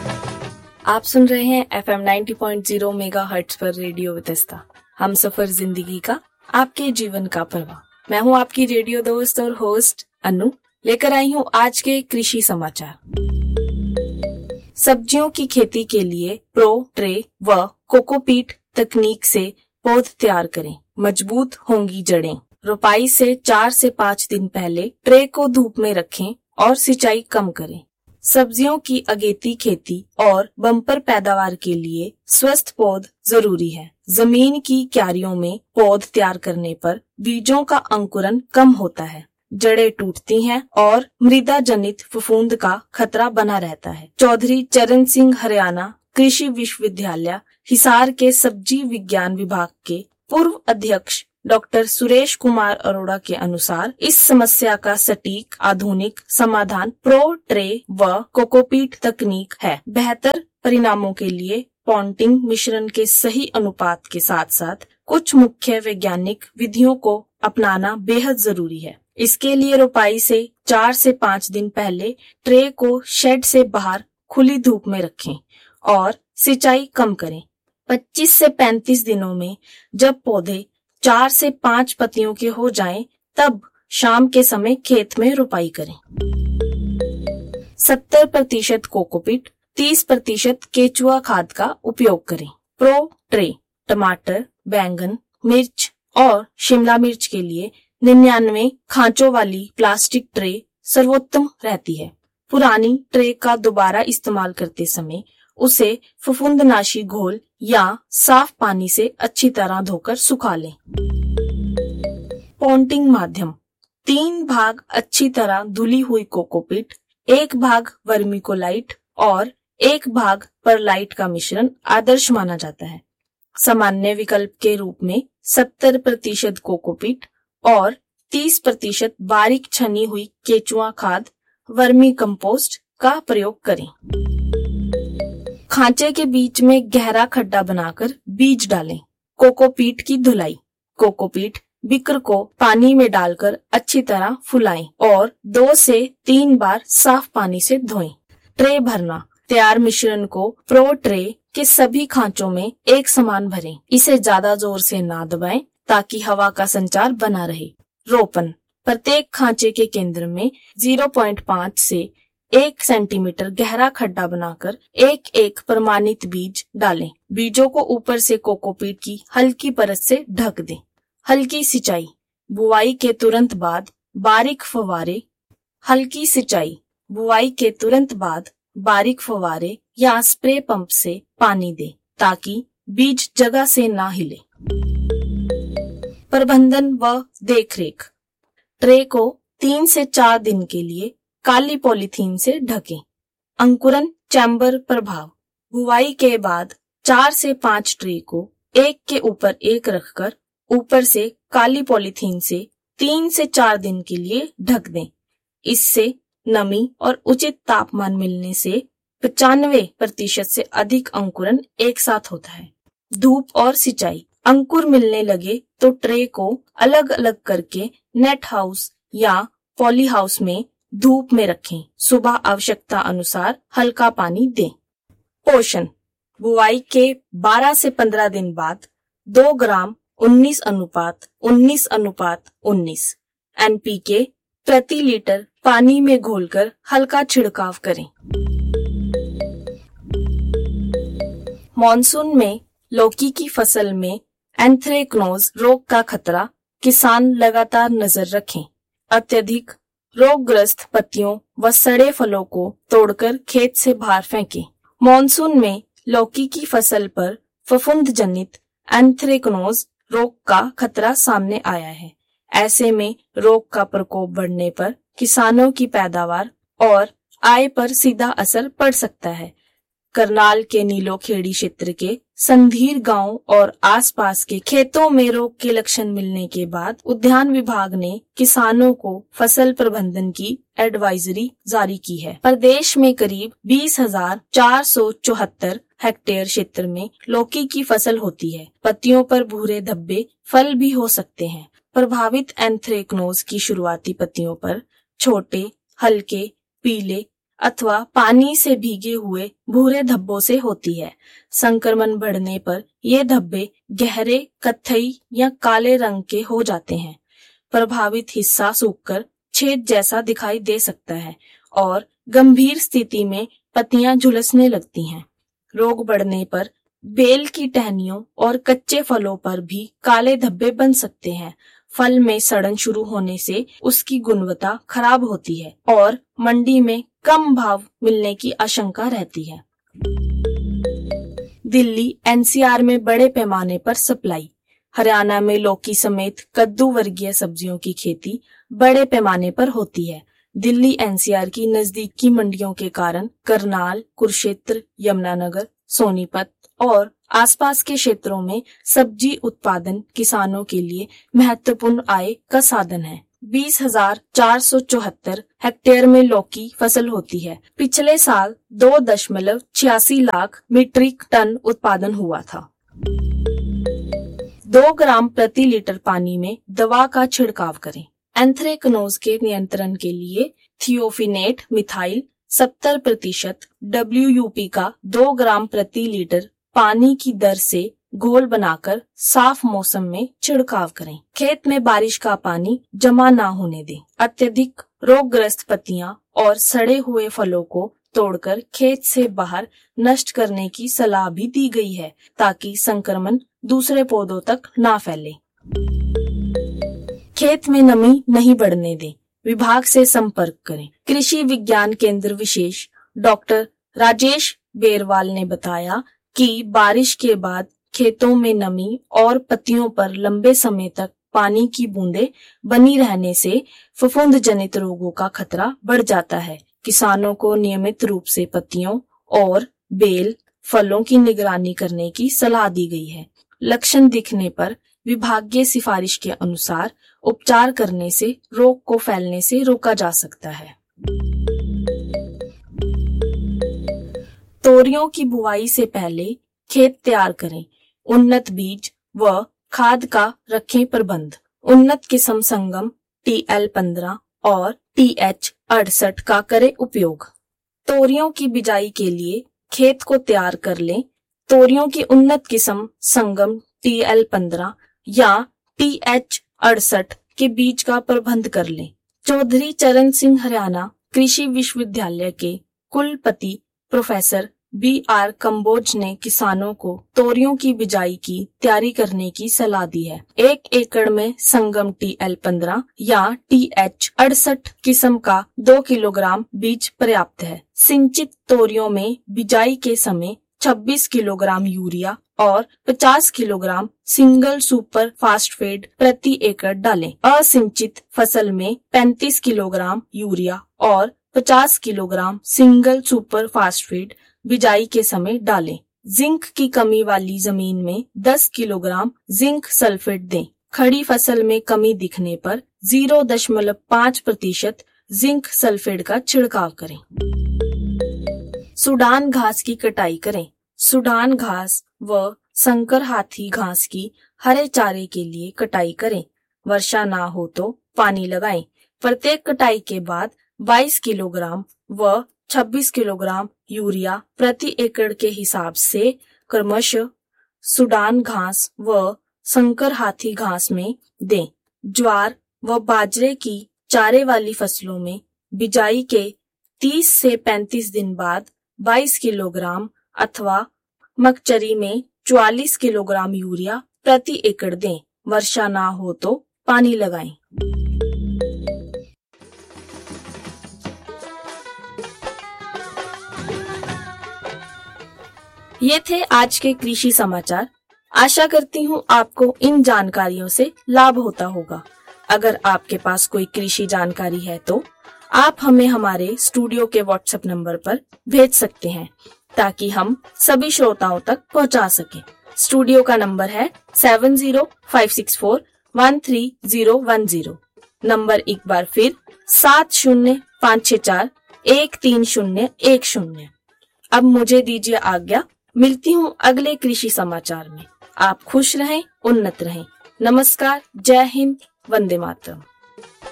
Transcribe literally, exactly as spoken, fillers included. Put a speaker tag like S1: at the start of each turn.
S1: आप सुन रहे हैं F M ninety point zero mega hertz पर रेडियो वितस्ता। हम सफर जिंदगी का, आपके जीवन का परवाह। मैं हूं आपकी रेडियो दोस्त और होस्ट अनु। लेकर आई हूं आज के कृषि समाचार। सब्जियों की खेती के लिए प्रो ट्रे व कोकोपीट तकनीक से पौध तैयार करें, मजबूत होंगी जड़ें। रोपाई से चार से पाँच दिन पहले ट्रे को धूप में रखें और सिंचाई कम करें। सब्जियों की अगेती खेती और बम्पर पैदावार के लिए स्वस्थ पौध जरूरी है। जमीन की क्यारियों में पौध तैयार करने पर बीजों का अंकुरन कम होता है, जड़ें टूटती हैं और मृदा जनित फफूंद का खतरा बना रहता है। चौधरी चरण सिंह हरियाणा कृषि विश्वविद्यालय हिसार के सब्जी विज्ञान विभाग के पूर्व अध्यक्ष डॉक्टर सुरेश कुमार अरोड़ा के अनुसार इस समस्या का सटीक आधुनिक समाधान प्रो ट्रे व कोकोपीट तकनीक है। बेहतर परिणामों के लिए पॉन्टिंग मिश्रण के सही अनुपात के साथ साथ कुछ मुख्य वैज्ञानिक विधियों को अपनाना बेहद जरूरी है। इसके लिए रोपाई से चार से पाँच दिन पहले ट्रे को शेड से बाहर खुली धूप में रखें और सिंचाई कम करें। पच्चीस से पैंतीस दिनों में जब पौधे चार से पाँच पत्तियों के हो जाएं, तब शाम के समय खेत में रोपाई करें। सत्तर प्रतिशत कोकोपीट, तीस प्रतिशत केचुआ खाद का उपयोग करें। प्रो ट्रे टमाटर, बैंगन, मिर्च और शिमला मिर्च के लिए निन्यानवे खांचों वाली प्लास्टिक ट्रे सर्वोत्तम रहती है। पुरानी ट्रे का दोबारा इस्तेमाल करते समय उसे फफूंदनाशी घोल या साफ पानी से अच्छी तरह धोकर सुखा लें। पॉन्टिंग माध्यम: तीन भाग अच्छी तरह धुली हुई कोकोपीट, एक भाग वर्मिकोलाइट और एक भाग परलाइट का मिश्रण आदर्श माना जाता है। सामान्य विकल्प के रूप में सत्तर प्रतिशत कोकोपीट और तीस प्रतिशत बारीक छनी हुई केचुआ खाद वर्मी कंपोस्ट का प्रयोग करें। खांचे के बीच में गहरा खड्डा बनाकर बीज डालें। कोकोपीट की धुलाई: कोकोपीट बिक्र को पानी में डालकर अच्छी तरह फुलाएं और दो से तीन बार साफ पानी से धोएं। ट्रे भरना: तैयार मिश्रण को प्रो ट्रे के सभी खांचों में एक समान भरें। इसे ज्यादा जोर से ना दबाएं ताकि हवा का संचार बना रहे। रोपण: प्रत्येक खांचे के केंद्र में ज़ीरो पॉइंट पाँच से एक सेंटीमीटर गहरा खड्डा बनाकर एक एक प्रमाणित बीज डालें। बीजों को ऊपर से कोकोपीट की हल्की परत से ढक दें। हल्की सिंचाई: बुआई के तुरंत बाद बारीक फव्वारे हल्की सिंचाई बुआई के तुरंत बाद बारीक फव्वारे या स्प्रे पंप से पानी दें ताकि बीज जगह से ना हिले। प्रबंधन व देखरेख: ट्रे को तीन से चार दिन के लिए काली पॉलीथीन से ढकें। अंकुरन चैम्बर प्रभाव: बुआई के बाद चार से पाँच ट्रे को एक के ऊपर एक रखकर ऊपर से काली पॉलीथीन से तीन से चार दिन के लिए ढक दें। इससे नमी और उचित तापमान मिलने से पचानवे प्रतिशत से अधिक अंकुरन एक साथ होता है। धूप और सिंचाई: अंकुर मिलने लगे तो ट्रे को अलग अलग करके नेट हाउस या पॉली हाउस में धूप में रखें। सुबह आवश्यकता अनुसार हल्का पानी दें। पोषण: बुआई के बारह से पंद्रह दिन बाद दो ग्राम उन्नीस अनुपात उन्नीस अनुपात उन्नीस एन पी के प्रति लीटर पानी में घोलकर हल्का छिड़काव करें। मॉनसून में लौकी की फसल में एंथ्रेक्नोज रोग का खतरा, किसान लगातार नजर रखें। अत्यधिक रोगग्रस्त पत्तियों व सड़े फलों को तोड़कर खेत से बाहर फेंकें। मॉनसून में लौकी की फसल पर फफूंद जनित एंथ्रेक्नोज रोग का खतरा सामने आया है। ऐसे में रोग का प्रकोप बढ़ने पर किसानों की पैदावार और आय पर सीधा असर पड़ सकता है। करनाल के नीलोखेड़ी क्षेत्र के संधीर गांव और आसपास के खेतों में रोग के लक्षण मिलने के बाद उद्यान विभाग ने किसानों को फसल प्रबंधन की एडवाइजरी जारी की है। प्रदेश में करीब बीस हजार चार सौ चौहत्तर हेक्टेयर क्षेत्र में लौकी की फसल होती है। पत्तियों पर भूरे धब्बे फल भी हो सकते हैं। प्रभावित एंथ्रेक्नोज की शुरुआती पत्तियों पर छोटे हल्के पीले अथवा पानी से भीगे हुए भूरे धब्बों से होती है। संक्रमण बढ़ने पर ये धब्बे गहरे कत्थई या काले रंग के हो जाते हैं। प्रभावित हिस्सा सूखकर छेद जैसा दिखाई दे सकता है और गंभीर स्थिति में पत्तियां झुलसने लगती हैं। रोग बढ़ने पर बेल की टहनियों और कच्चे फलों पर भी काले धब्बे बन सकते हैं। फल में सड़न शुरू होने से उसकी गुणवत्ता खराब होती है और मंडी में कम भाव मिलने की आशंका रहती है। दिल्ली एन सी आर में बड़े पैमाने पर सप्लाई। हरियाणा में लौकी समेत कद्दू वर्गीय सब्जियों की खेती बड़े पैमाने पर होती है। दिल्ली एन सी आर की नजदीकी मंडियों के कारण करनाल, कुरुक्षेत्र, यमुनानगर, सोनीपत और आसपास के क्षेत्रों में सब्जी उत्पादन किसानों के लिए महत्वपूर्ण आय का साधन है। बीस हजार चार सौ चौहत्तर हेक्टेयर में लौकी फसल होती है। पिछले साल दो दशमलव छियासी लाख मीट्रिक टन उत्पादन हुआ था। दो ग्राम प्रति लीटर पानी में दवा का छिड़काव करें। एंथ्रेक्नोज के नियंत्रण के लिए थियोफिनेट मिथाइल सत्तर प्रतिशत डब्ल्यू यू पी का दो ग्राम प्रति लीटर पानी की दर से घोल बनाकर साफ मौसम में छिड़काव करें। खेत में बारिश का पानी जमा ना होने दें। अत्यधिक रोगग्रस्त पत्तियां और सड़े हुए फलों को तोड़कर खेत से बाहर नष्ट करने की सलाह भी दी गई है ताकि संक्रमण दूसरे पौधों तक ना फैले। खेत में नमी नहीं बढ़ने दें। विभाग से संपर्क करें। कृषि विज्ञान केंद्र विशेष डॉक्टर राजेश बेरवाल ने बताया कि बारिश के बाद खेतों में नमी और पत्तियों पर लंबे समय तक पानी की बूंदें बनी रहने से फफूंद जनित रोगों का खतरा बढ़ जाता है। किसानों को नियमित रूप से पत्तियों और बेल फलों की निगरानी करने की सलाह दी गई है। लक्षण दिखने पर विभागीय सिफारिश के अनुसार उपचार करने से रोग को फैलने से रोका जा सकता है। तोरियों की बुआई से पहले खेत तैयार करें। उन्नत बीज व खाद का रखें प्रबंध। उन्नत किस्म संगम टी एल पंद्रह और टी एच अड़सठ का करें उपयोग। तोरियों की बिजाई के लिए खेत को तैयार कर लें। तोरियों की उन्नत किस्म संगम टी एल पंद्रह या टी एच अड़सठ के बीज का प्रबंध कर लें। चौधरी चरण सिंह हरियाणा कृषि विश्वविद्यालय के कुलपति प्रोफेसर बी आर कंबोज ने किसानों को तोरियों की बिजाई की तैयारी करने की सलाह दी है। एक एकड़ में संगम टी एल पंद्रह या टी एच अड़सठ किस्म का दो किलोग्राम बीज पर्याप्त है। सिंचित तोरियों में बिजाई के समय छब्बीस किलोग्राम यूरिया और पचास किलोग्राम सिंगल सुपर फास्फेट प्रति एकड़ डालें। असिंचित फसल में पैंतीस किलोग्राम यूरिया और पचास किलोग्राम सिंगल सुपर फास्फेट बिजाई के समय डालें। जिंक की कमी वाली जमीन में दस किलोग्राम जिंक सल्फेट दें। खड़ी फसल में कमी दिखने पर जीरो दशमलव पाँच प्रतिशत जिंक सल्फेट का छिड़काव करें। सूडान घास की कटाई करें। सूडान घास व संकर हाथी घास की हरे चारे के लिए कटाई करें। वर्षा ना हो तो पानी लगाएं। प्रत्येक कटाई के बाद बाईस किलोग्राम व छब्बीस किलोग्राम यूरिया प्रति एकड़ के हिसाब से क्रमशः सूडान घास व संकर हाथी घास में दें। ज्वार व बाजरे की चारे वाली फसलों में बिजाई के तीस से पैंतीस दिन बाद बाईस किलोग्राम अथवा मकचरी में चौवालीस किलोग्राम यूरिया प्रति एकड़ दें। वर्षा ना हो तो पानी लगाएं। ये थे आज के कृषि समाचार। आशा करती हूँ आपको इन जानकारियों से लाभ होता होगा। अगर आपके पास कोई कृषि जानकारी है तो आप हमें हमारे स्टूडियो के व्हाट्सएप नंबर पर भेज सकते हैं ताकि हम सभी श्रोताओं तक पहुंचा सकें। स्टूडियो का नंबर है seven zero five six four one three zero one zero. Number एक बार फिर सात शून्य पाँच छह चार एक तीन शून्य एक शून्य। अब मुझे दीजिए आज्ञा। मिलती हूँ अगले कृषि समाचार में। आप खुश रहें, उन्नत रहें। नमस्कार, जय हिंद, वंदे मातरम।